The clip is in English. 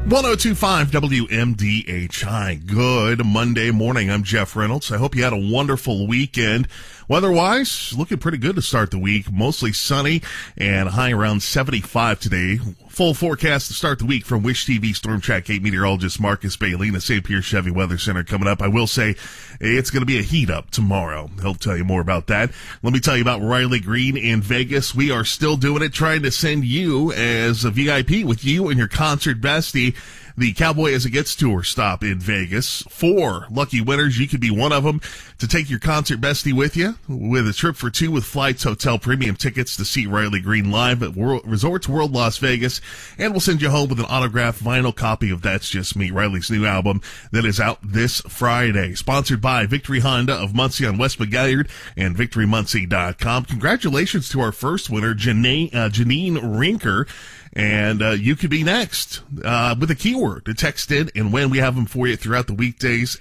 1025 WMDHI. Good Monday morning. I'm Jeff Reynolds. I hope you had a wonderful weekend. Weather-wise, looking pretty good to start the week. Mostly sunny and high around 75 today. Full forecast to start the week from Wish TV Storm Track 8 meteorologist Marcus Bailey in the St. Pierre Chevy Weather Center coming up. I will say it's going to be a heat up tomorrow. He'll tell you more about that. Let me tell you about Riley Green in Vegas. We are still doing it, trying to send you as a VIP with you and your concert bestie. The Cowboy As It Gets tour stop in Vegas. 4 lucky winners. You could be one of them to take your concert bestie with you with a trip for 2 with flights, hotel, premium tickets to see Riley Green live at Resorts World Las Vegas. And we'll send you home with an autographed vinyl copy of That's Just Me, Riley's new album that is out this Friday. Sponsored by Victory Honda of Muncie on West McGalliard and VictoryMuncie.com. Congratulations to our first winner, Janine Rinker. And you could be next with a keyword to text in and when we have them for you throughout the weekdays.